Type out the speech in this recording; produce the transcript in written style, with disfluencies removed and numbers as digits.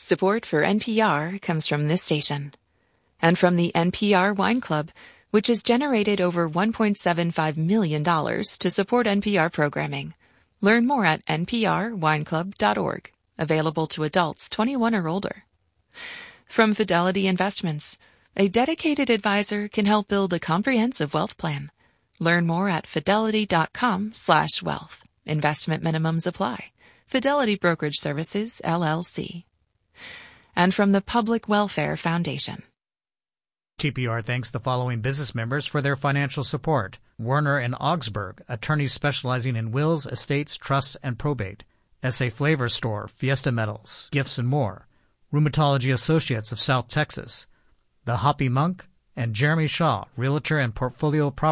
Support for NPR comes from this station and from the NPR Wine Club, which has generated over $1.75 million to support NPR programming. Learn more at nprwineclub.org. Available to adults 21 or older. From Fidelity Investments, a dedicated advisor can help build a comprehensive wealth plan. Learn more at fidelity.com/wealth. Investment minimums apply. Fidelity Brokerage Services, LLC. And from the Public Welfare Foundation. TPR thanks the following business members for their financial support. Werner and Augsburg, attorneys specializing in wills, estates, trusts, and probate. SA Flavor Store, Fiesta Metals, Gifts and More. Rheumatology Associates of South Texas. The Hoppy Monk, and Jeremy Shaw, Realtor and Portfolio Property